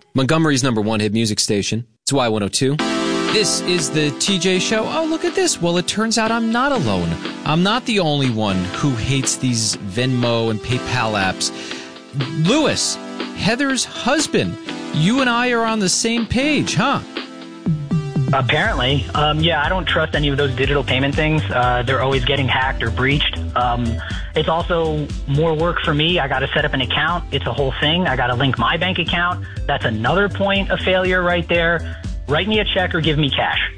Montgomery's #1 hit music station. It's Y102. This is the TJ Show. Oh, look at this. Well, it turns out I'm not alone. I'm not the only one who hates these Venmo and PayPal apps. Lewis, Heather's husband, you and I are on the same page, huh? Apparently. Yeah, I don't trust any of those digital payment things. They're always getting hacked or breached. It's also more work for me. I got to set up an account. It's a whole thing. I got to link my bank account. That's another point of failure right there. Write me a check or give me cash.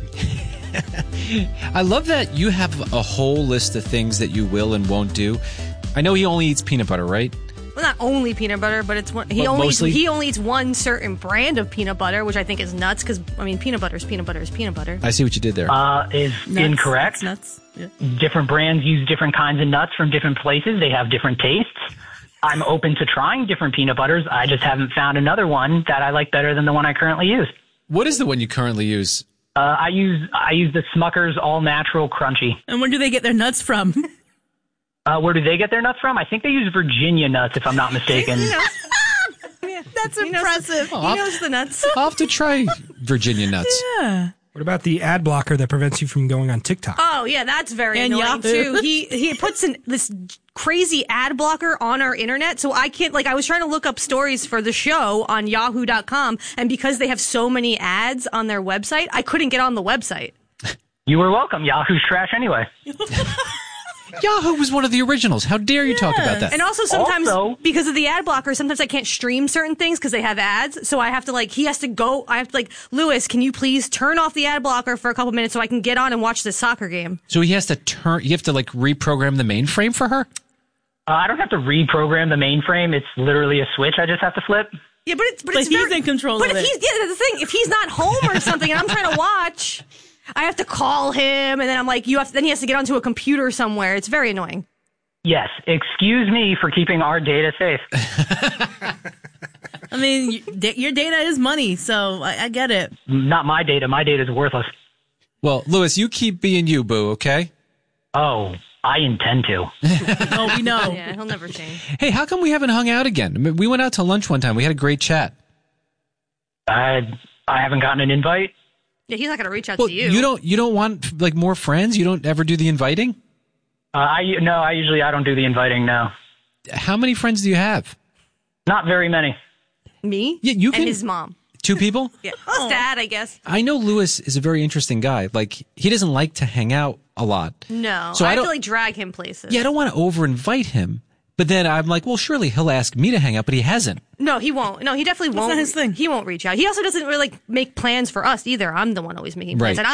I love that you have a whole list of things that you will and won't do. I know he only eats peanut butter, right? Well, not only peanut butter, but it's one. He only eats one certain brand of peanut butter, which I think is nuts. Because peanut butter is peanut butter is peanut butter. I see what you did there. Is nuts. Incorrect. It's nuts. Yeah. Different brands use different kinds of nuts from different places. They have different tastes. I'm open to trying different peanut butters. I just haven't found another one that I like better than the one I currently use. What is the one you currently use? I use the Smucker's All Natural Crunchy. And where do they get their nuts from? Where do they get their nuts from? I think they use Virginia nuts, if I'm not mistaken. That's impressive. He knows the nuts. I'll have to try Virginia nuts. Yeah. What about the ad blocker that prevents you from going on TikTok? Oh, yeah, that's very annoying, Yahoo. too. He puts this crazy ad blocker on our internet, so I can't, I was trying to look up stories for the show on yahoo.com, and because they have so many ads on their website, I couldn't get on the website. You were welcome. Yahoo's trash anyway. Yahoo was one of the originals. How dare you talk about that? And also sometimes, because of the ad blocker, sometimes I can't stream certain things because they have ads. So I have to Lewis, can you please turn off the ad blocker for a couple minutes so I can get on and watch this soccer game? So you have to reprogram the mainframe for her? I don't have to reprogram the mainframe. It's literally a switch I just have to flip. Yeah, but he's in control of it. That's the thing. If he's not home or something and I'm trying to watch, I have to call him, and then I'm like, then he has to get onto a computer somewhere. It's very annoying. Yes. Excuse me for keeping our data safe. Your data is money, so I get it. Not my data. My data is worthless. Well, Lewis, you keep being you, boo, okay? Oh, I intend to. Oh, we know. Yeah, he'll never change. Hey, how come we haven't hung out again? We went out to lunch one time. We had a great chat. I haven't gotten an invite. Yeah, he's not going to reach out to you. You don't want more friends? You don't ever do the inviting? I don't do the inviting, no. How many friends do you have? Not very many. Me? Yeah, and his mom. 2 people? Yeah. Plus dad, I guess. I know Lewis is a very interesting guy. He doesn't like to hang out a lot. No. So I have to drag him places. Yeah, I don't want to over-invite him. But then I'm like, well, surely he'll ask me to hang out, but he hasn't. No, he won't. No, he definitely won't. That's not his thing. He won't reach out. He also doesn't really make plans for us either. I'm the one always making plans. Right. And